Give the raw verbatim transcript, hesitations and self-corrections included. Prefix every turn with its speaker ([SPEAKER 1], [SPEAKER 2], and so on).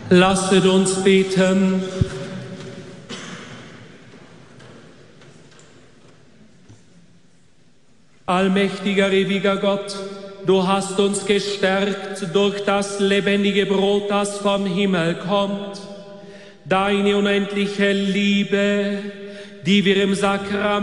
[SPEAKER 1] Lasset uns beten. Allmächtiger, ewiger Gott, du hast uns gestärkt durch das lebendige Brot, das vom Himmel kommt. Deine unendliche Liebe, die wir im Sakrament